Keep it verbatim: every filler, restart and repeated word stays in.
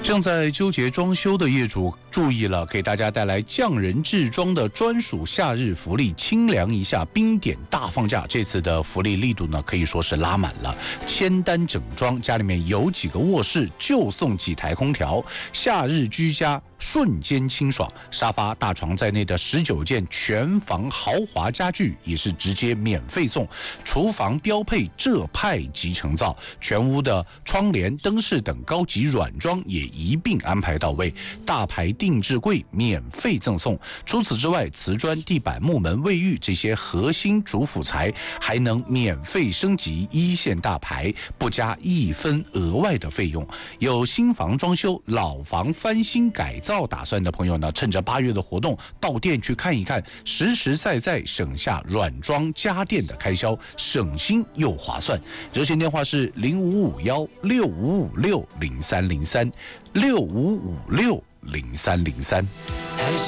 正在纠结装修的业主注意了，给大家带来匠人制装的专属夏日福利，清凉一下冰点大放价。这次的福利力度呢，可以说是拉满了。签单整装，家里面有几个卧室就送几台空调，夏日居家瞬间清爽。沙发、大床在内的十九件全房豪华家具也是直接免费送。厨房标配浙派集成灶，全屋的窗帘、灯饰等高级软装也一并安排到位。大牌定制柜免费赠送。除此之外，瓷砖、地板、木门、卫浴这些核心主辅材还能免费升级一线大牌，不加一分额外的费用。有新房装修、老房翻新改造打算的朋友呢，趁着八月的活动到店去看一看，实实在在省下软装家电的开销，省心又划算。热线电话是零五五幺六五五六零三零三六五五六零三零三。